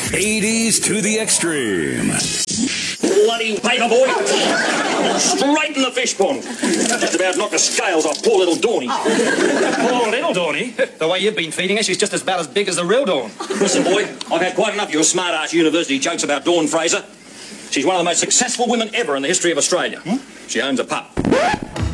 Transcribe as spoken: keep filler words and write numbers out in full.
eighties to the extreme. Bloody paper boy. Straight in the fish pond. Just about knocked the scales off poor little Dawny. Poor little Dawny? The way you've been feeding her, she's just about as big as the real Dawn. Listen, boy, I've had quite enough of your smart-ass university jokes about Dawn Fraser. She's one of the most successful women ever in the history of Australia. Hmm? She owns a pup.